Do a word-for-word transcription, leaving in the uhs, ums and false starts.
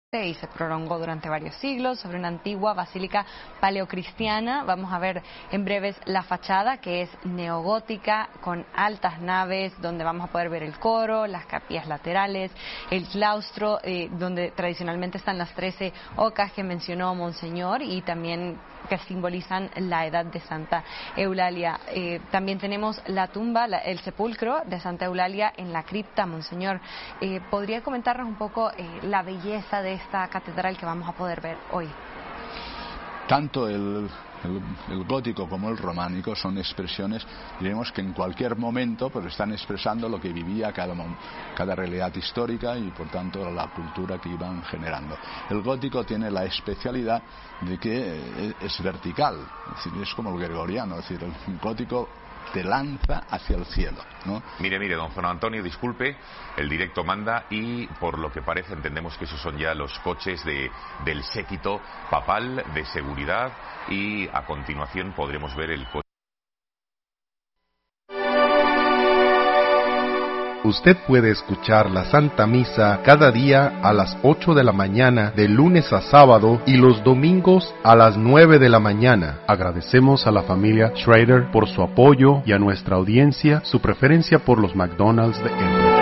y se prolongó durante varios siglos sobre una antigua basílica paleocristiana. Vamos a ver en breves la fachada, que es neogótica, con altas naves, donde vamos a poder ver el coro, las capillas laterales, el claustro, eh, donde tradicionalmente están las trece ocas que mencionó Monseñor, y también que simbolizan la edad de Santa Eulalia. Eh, también tenemos la tumba, la, el sepulcro de Santa Eulalia en la cripta. Monseñor, eh, ¿podría comentarnos un poco eh, la belleza de esta catedral que vamos a poder ver hoy? Tanto el, el, el gótico como el románico son expresiones, diremos, que en cualquier momento pues están expresando lo que vivía cada, cada realidad histórica y por tanto la cultura que iban generando. El gótico tiene la especialidad de que es vertical, es decir, es como el gregoriano, es decir, el gótico te lanza hacia el cielo, ¿no? Mire, mire, don Juan Antonio, disculpe, el directo manda y por lo que parece entendemos que esos son ya los coches de, del séquito papal de seguridad, y a continuación podremos ver el coche. Usted puede escuchar la Santa Misa cada día a las ocho de la mañana, de lunes a sábado, y los domingos a las nueve de la mañana. Agradecemos a la familia Schrader por su apoyo y a nuestra audiencia su preferencia por los McDonald's de Enbridge.